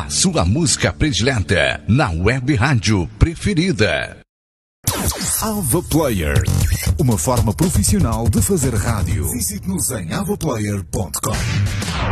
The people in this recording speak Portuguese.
A sua música predileta na web rádio preferida. Ava Player, uma forma profissional de fazer rádio. Visite-nos em avaplayer.com.